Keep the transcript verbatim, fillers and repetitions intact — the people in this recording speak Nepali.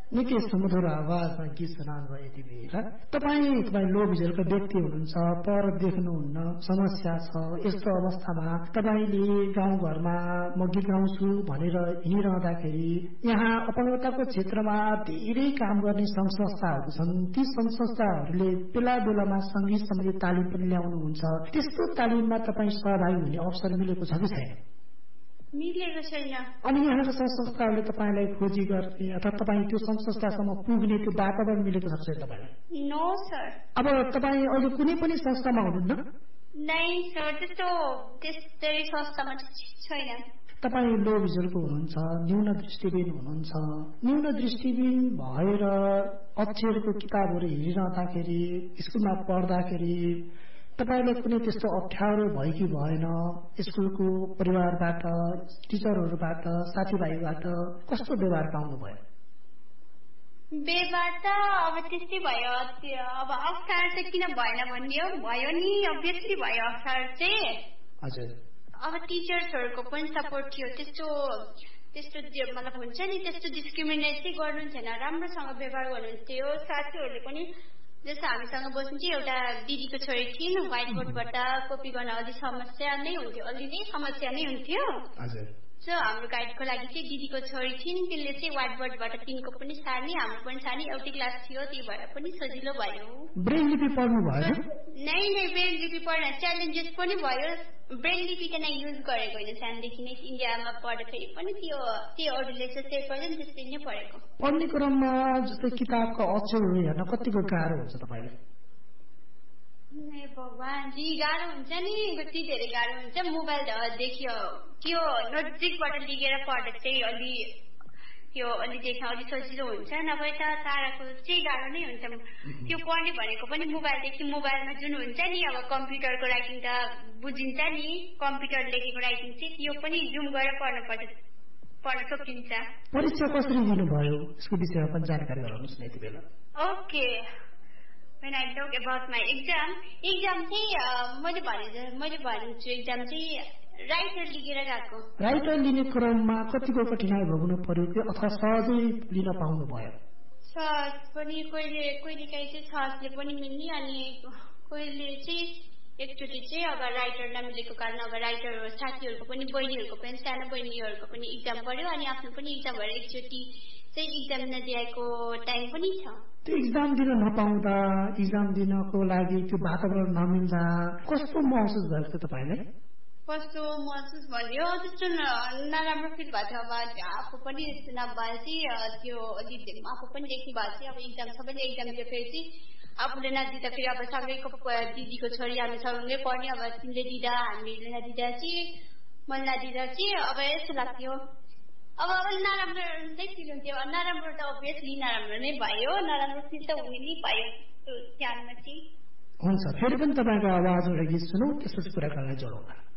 निकै सुमधुर आवाजमा गीत सुनाउनु भयो यति बेला। तपाईँ तपाईँ लो भिजनका व्यक्ति हुनुहुन्छ, पर देख्नुहुन्न, समस्या छ, यस्तो अवस्थामा तपाईँले गाउँघरमा म गीत गाउँछु भनेर हिँडिरहँदाखेरि यहाँ अपङ्गताको क्षेत्रमा धेरै काम गर्ने सङ्घ संस्थाहरू छन्। ती सङ्घ संस्थाहरूले बेला बेलामा सङ्गीत सम्बन्धी तालिम पनि ल्याउनुहुन्छ। त्यस्तो तालिममा तपाईँ सहभागी हुने अवसर मिलेको छ कि छैन? मिलेको छैन। अनि यहाँका सङ्घ संस्थाहरूले तपाईँलाई खोजी गर्ने अथवा तपाईँ त्यो सङ्घ संस्थासम्म पुग्ने त्यो वातावरण मिलेको छ कि तपाईँलाई? No sir. अब तपाईँ अहिले कुनै पनि संस्थामा हुनुहुन्न? नै सर, त्यस्तो त्यस्तै संस्थामा छैन। तपाईँ लो भिजनको हुनुहुन्छ, न्यून दृष्टिबिन हुनुहुन्छ। न्यून दृष्टिबिन भएर अक्षरको किताबहरू हेरिरहँदाखेरि, स्कुलमा पढ्दाखेरि तपाईलाई कुनै त्यस्तो अप्ठ्यारो भयो कि भएन? स्कुलको परिवारबाट, टिचरहरूबाट, साथीभाइबाट कस्तो व्यवहार पाउनुभयो? व्यवहार त अब त्यस्तै भयो। अब अप्ठ्यारो चाहिँ किन भएन भन्ने हो, भयो नि अभियसली भयो अप्ठ्यारो चाहिँ। हजुर। अब टिचर्सहरूको पनि सपोर्ट थियो। त्यस्तो त्यस्तो मतलब हुन्छ नि, त्यस्तो डिस्क्रिमिनेट चाहिँ गर्नु छैन, राम्रोसँग व्यवहार गर्नुहुन्थ्यो। साथीहरूले पनि जस्तो हामीसँग बस्नु चाहिँ एउटा दिदीको छोरी थिइन्, व्हाइट बोर्डबाट कपी गर्न अलि समस्या नै हुन्थ्यो, अलि नै समस्या नै हुन्थ्यो। सो हाम्रो गाइडको लागि चाहिँ दिदीको छोरी थिइन्, त्यसले चाहिँ व्हाइट बोर्डबाट तिनको पनि सार्ने, हाम्रो पनि सार्ने, एउटै क्लास थियो, त्यही भएर पनि सजिलो भयो। ब्रेल लिपि पढ्नु भयो? नै नै ब्रेल लिपि पढ्न च्यालेन्जेस पनि भयो। ब्रेल लिपि त नै युज गरेको होइन, सानोदेखि नै इन्डियामा पढ्दाखेरि पनि त्यो त्यो अरूले चाहिँ पढ्दैन त्यस्तै नै पढेको। पढ्ने क्रममा जस्तै किताबको अक्षरहरू हेर्न कतिको गाह्रो हुन्छ तपाईँलाई? ए भगवान जी, गाह्रो हुन्छ नि, कति धेरै गाह्रो हुन्छ। मोबाइल देखियो त्यो नजिकबाट लिएर पढ्दा चाहिँ अलि त्यो अलि देख्न अलि सजिलो हुन्छ, नभए त टाढाको चाहिँ गाह्रो नै हुन्छ। त्यो पढ्ने भनेको पनि मोबाइलदेखि, मोबाइलमा जुन हुन्छ नि अब कम्प्युटरको राइटिङ त बुझिन्छ नि, कम्प्युटर लेखेको राइटिङ चाहिँ त्यो पनि जुम गरेर पढ्नु पर्छ, पढ्न सकिन्छ। परीक्षा कसरी दिनुभयो यसको विषयमा पनि जानकारी गराउनुहोस् न यति बेला। Okay, when I talk about my exam, exam चाहिँ मैले भने मैले भन्छु एक्जाम चाहिँ राइटर लिएर गएको। राइटर लिने क्रममा कतिको कठिनाइ भोग्नु पर्यो कि अथवा सहजै लिन पाउनु भयो? सहज पनि, कहिले कहिले काहीँ चाहिँ सहजले पनि मिल्ने, अनि कहिले चाहिँ एकचोटि चाहिँ अब राइटर नमिलेको कारण अब राइटर साथीहरूको पनि, बहिनीहरूको पनि, सानो बहिनीहरूको पनि इक्जाम पऱ्यो, अनि आफ्नो पनि इक्जाम भएर एकचोटि चाहिँ इक्जाम नदिएको टाइम पनि छ। त्यो इक्जाम दिन नपाउँदा, इक्जाम दिनको लागि त्यो वातावरण नमिल्दा कस्तो महसुस भएको थियो तपाईँलाई? कस्तो महसुस भयो, त्यस्तो नराम्रो फिल भएको थियो। अब आफू पनि यस्तो नभएपछि त्यो अलिक आफू पनि देख्नु भएको थियो। अब इक्जाम सबैले इक्जाम दियो, फेरि चाहिँ आफूले नदिँदाखेरि अब सँगैको दिदीको छोरी हामी सँगै पढ्ने, अब तिमीले दिँदा हामीले नदिँदा चाहिँ मैले नदिँदा चाहिँ अब यस्तो लाग्थ्यो। अब अब नराम्रो नै फिल हुन्थ्यो। नराम्रो त अभियसली नराम्रो नै भयो, नराम्रो फिल त हुने नै भयो त्यो ध्यानमा चाहिँ। हुन्छ, फेरि पनि तपाईँको आवाज एउटा गीत सुनौँ, त्यसपछि कुरा गर्न जोडौँला।